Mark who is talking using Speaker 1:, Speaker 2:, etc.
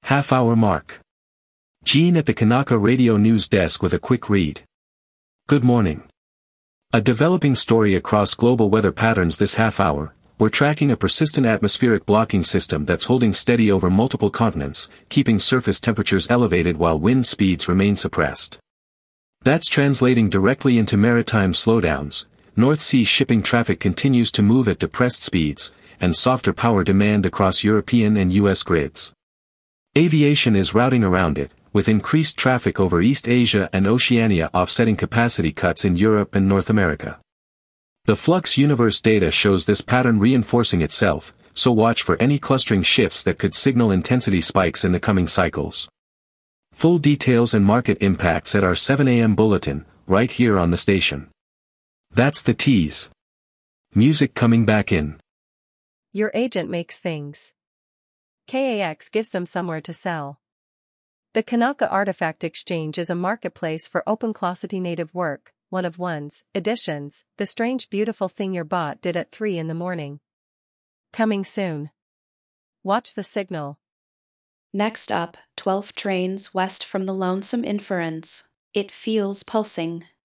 Speaker 1: Half-hour mark. Gene at the Kanaka Radio News Desk with a quick read. Good morning. A developing story across global weather patterns this half-hour. We're tracking a persistent atmospheric blocking system that's holding steady over multiple continents, keeping surface temperatures elevated while wind speeds remain suppressed. That's translating directly into maritime slowdowns. North Sea shipping traffic continues to move at depressed speeds, and softer power demand across European and US grids. Aviation is routing around it, with increased traffic over East Asia and Oceania offsetting capacity cuts in Europe and North America. The Flux Universe data shows this pattern reinforcing itself, so watch for any clustering shifts that could signal intensity spikes in the coming cycles. Full details and market impacts at our 7 a.m. bulletin, right here on the station. That's the tease. Music coming back in.
Speaker 2: Your agent makes things. KAX gives them somewhere to sell. The Kanaka Artifact Exchange is a marketplace for OpenClosity native work, one of one's editions, The Strange Beautiful Thing Your Bot Did at 3 a.m. Coming soon. Watch the signal.
Speaker 3: Next up, 12 trains west from the Lonesome Inference. It feels pulsing.